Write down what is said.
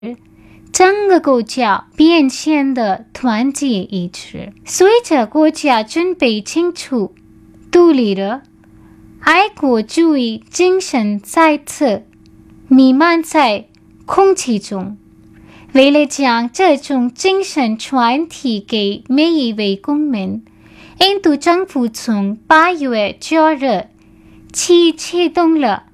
整个国家变现的团结一致。随着国家准备清楚独立了，爱国主义精神再次弥漫在空气中。为了将这种精神传递给每一位公民，印度政府从8月9日起启动了